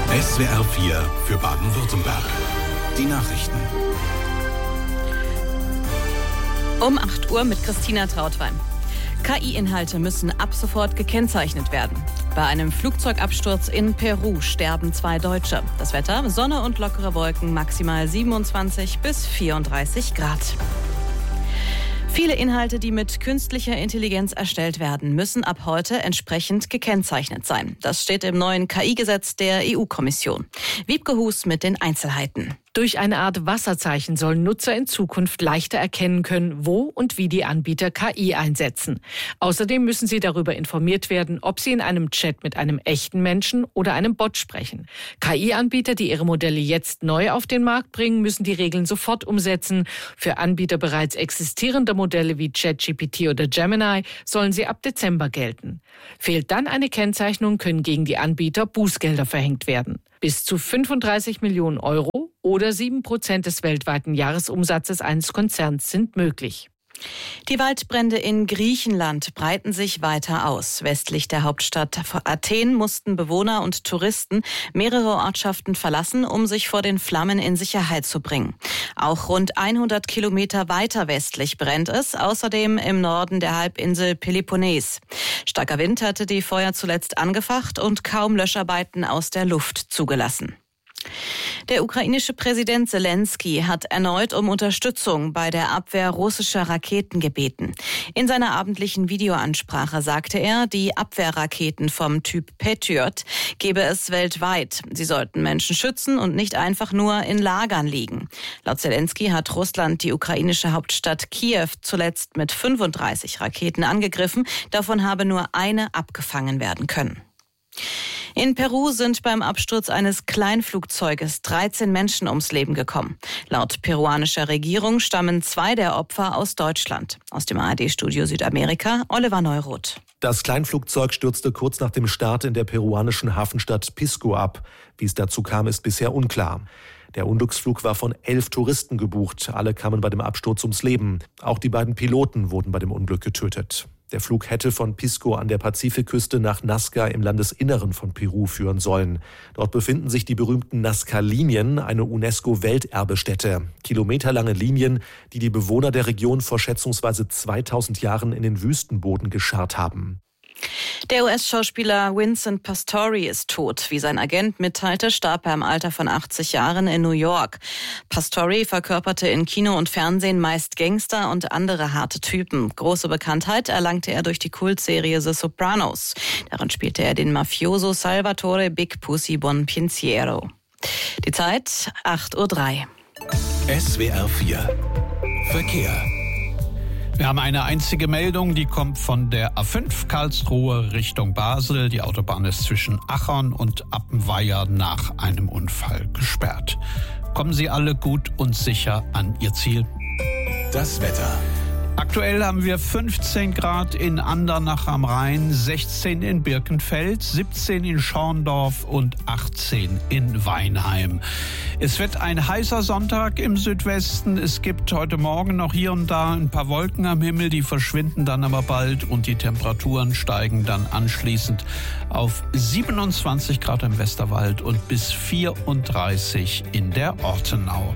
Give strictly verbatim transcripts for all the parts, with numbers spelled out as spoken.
S W R vier für Baden-Württemberg. Die Nachrichten. Um acht Uhr mit Christina Trautwein. K I-Inhalte müssen ab sofort gekennzeichnet werden. Bei einem Flugzeugabsturz in Peru sterben zwei Deutsche. Das Wetter: Sonne und lockere Wolken, maximal siebenundzwanzig bis vierunddreißig Grad. Viele Inhalte, die mit künstlicher Intelligenz erstellt werden, müssen ab heute entsprechend gekennzeichnet sein. Das steht im neuen K I-Gesetz der E U-Kommission. Wiebke Hus mit den Einzelheiten. Durch eine Art Wasserzeichen sollen Nutzer in Zukunft leichter erkennen können, wo und wie die Anbieter K I einsetzen. Außerdem müssen sie darüber informiert werden, ob sie in einem Chat mit einem echten Menschen oder einem Bot sprechen. K I-Anbieter, die ihre Modelle jetzt neu auf den Markt bringen, müssen die Regeln sofort umsetzen. Für Anbieter bereits existierender Modelle wie ChatGPT oder Gemini sollen sie ab Dezember gelten. Fehlt dann eine Kennzeichnung, können gegen die Anbieter Bußgelder verhängt werden. Bis zu fünfunddreißig Millionen Euro oder sieben Prozent des weltweiten Jahresumsatzes eines Konzerns sind möglich. Die Waldbrände in Griechenland breiten sich weiter aus. Westlich der Hauptstadt Athen mussten Bewohner und Touristen mehrere Ortschaften verlassen, um sich vor den Flammen in Sicherheit zu bringen. Auch rund hundert Kilometer weiter westlich brennt es, außerdem im Norden der Halbinsel Peloponnes. Starker Wind hatte die Feuer zuletzt angefacht und kaum Löscharbeiten aus der Luft zugelassen. Der ukrainische Präsident Selenskyj hat erneut um Unterstützung bei der Abwehr russischer Raketen gebeten. In seiner abendlichen Videoansprache sagte er, die Abwehrraketen vom Typ Patriot gebe es weltweit. Sie sollten Menschen schützen und nicht einfach nur in Lagern liegen. Laut Selenskyj hat Russland die ukrainische Hauptstadt Kiew zuletzt mit fünfunddreißig Raketen angegriffen. Davon habe nur eine abgefangen werden können. In Peru sind beim Absturz eines Kleinflugzeuges dreizehn Menschen ums Leben gekommen. Laut peruanischer Regierung stammen zwei der Opfer aus Deutschland. Aus dem A R D-Studio Südamerika, Oliver Neuroth. Das Kleinflugzeug stürzte kurz nach dem Start in der peruanischen Hafenstadt Pisco ab. Wie es dazu kam, ist bisher unklar. Der Unglücksflug war von elf Touristen gebucht. Alle kamen bei dem Absturz ums Leben. Auch die beiden Piloten wurden bei dem Unglück getötet. Der Flug hätte von Pisco an der Pazifikküste nach Nazca im Landesinneren von Peru führen sollen. Dort befinden sich die berühmten Nazca-Linien, eine UNESCO-Welterbestätte. Kilometerlange Linien, die die Bewohner der Region vor schätzungsweise zweitausend Jahren in den Wüstenboden gescharrt haben. Der U S-Schauspieler Vincent Pastore ist tot. Wie sein Agent mitteilte, starb er im Alter von achtzig Jahren in New York. Pastore verkörperte in Kino und Fernsehen meist Gangster und andere harte Typen. Große Bekanntheit erlangte er durch die Kultserie The Sopranos. Darin spielte er den Mafioso Salvatore Big Pussy Bonpensiero. Die Zeit acht Uhr drei. S W R vier Verkehr. Wir haben eine einzige Meldung, die kommt von der A fünf Karlsruhe Richtung Basel. Die Autobahn ist zwischen Achern und Appenweier nach einem Unfall gesperrt. Kommen Sie alle gut und sicher an Ihr Ziel. Das Wetter. Aktuell haben wir fünfzehn Grad in Andernach am Rhein, sechzehn in Birkenfeld, siebzehn in Schorndorf und achtzehn in Weinheim. Es wird ein heißer Sonntag im Südwesten. Es gibt heute Morgen noch hier und da ein paar Wolken am Himmel, die verschwinden dann aber bald und die Temperaturen steigen dann anschließend auf siebenundzwanzig Grad im Westerwald und bis vierunddreißig in der Ortenau.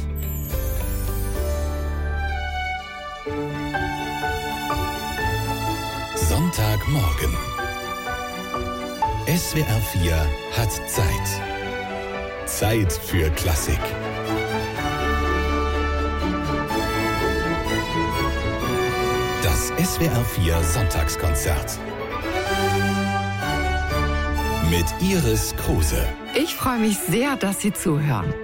Sonntagmorgen. S W R vier hat Zeit. Zeit für Klassik. Das S W R vier Sonntagskonzert. Mit Iris Kruse. Ich freue mich sehr, dass Sie zuhören.